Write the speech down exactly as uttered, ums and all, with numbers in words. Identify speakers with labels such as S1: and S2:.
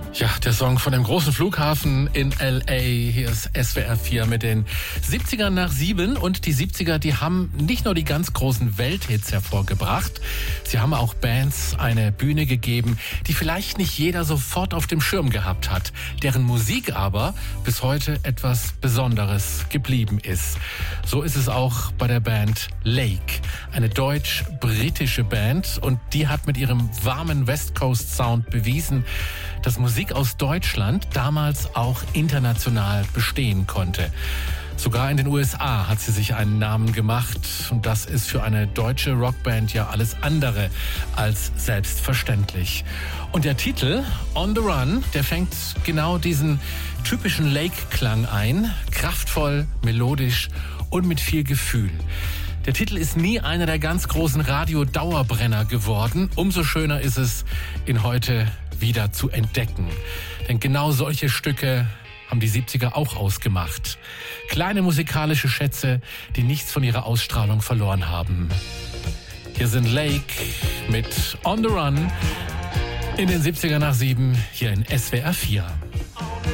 S1: Ja, der Song von dem großen Flughafen in L A. Hier ist S W R vier mit den siebzigern nach sieben. Und die siebziger, die haben nicht nur die ganz großen Welthits hervorgebracht, sie haben auch Bands eine Bühne gegeben, die vielleicht nicht jeder sofort auf dem Schirm gehabt hat, deren Musik aber bis heute etwas Besonderes geblieben ist. So ist es auch bei der Band Lake, eine deutsch-britische Band, und die hat mit ihrem warmen West Coast Sound bewiesen, dass Musik aus Deutschland damals auch international bestehen konnte. Sogar in den U S A hat sie sich einen Namen gemacht, und das ist für eine deutsche Rockband ja alles andere als selbstverständlich. Und der Titel On the Run, der fängt genau diesen typischen Lake-Klang ein, kraftvoll, melodisch und mit viel Gefühl. Der Titel ist nie einer der ganz großen Radio-Dauerbrenner geworden. Umso schöner ist es, ihn heute wieder zu entdecken. Denn genau solche Stücke haben die siebziger auch ausgemacht. Kleine musikalische Schätze, die nichts von ihrer Ausstrahlung verloren haben. Hier sind Lake mit On the Run in den siebzigern nach sieben hier in S W R vier.